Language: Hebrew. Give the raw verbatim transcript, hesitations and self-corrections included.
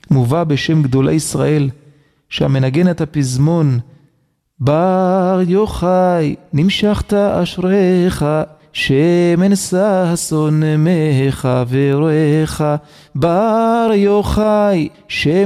מובא בשם גדולי ישראל, שהמנגן את הפזמון, בר יוחאי נמשכת אשריך, שמן ששון מחבריך, בר יוחאי שמן